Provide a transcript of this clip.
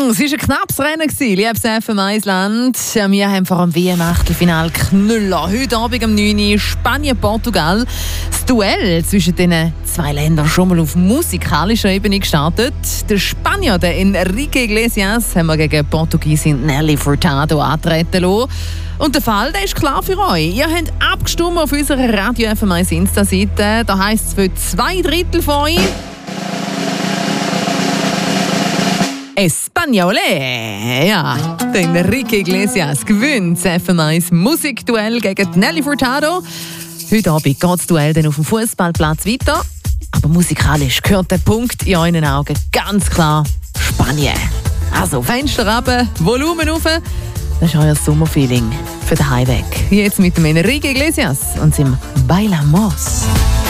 Es war ein knappes Rennen, liebes FM1-Land. Wir haben vor dem WM-Achtelfinal Knüller. Heute Abend um 9 Uhr Spanien-Portugal. Das Duell zwischen diesen zwei Ländern schon mal auf musikalischer Ebene gestartet. Der Spanier, der Enrique Iglesias, haben wir gegen Portugiesin Nelly Furtado antreten lassen. Und der Fall, der ist klar für euch. Ihr habt abgestimmt auf unserer Radio FM1 Insta-Seite. Da heisst es für 2/3 von euch Españole! Ja, der Enrique Iglesias gewinnt das FM1 Musikduell gegen Nelly Furtado. Heute Abend geht das Duell dann auf dem Fußballplatz weiter. Aber musikalisch gehört der Punkt in euren Augen ganz klar Spanien. Also Fenster runter, Volumen rauf. Das ist euer Sommerfeeling für den Heimweg. Jetzt mit dem Enrique Iglesias und seinem Bailamos.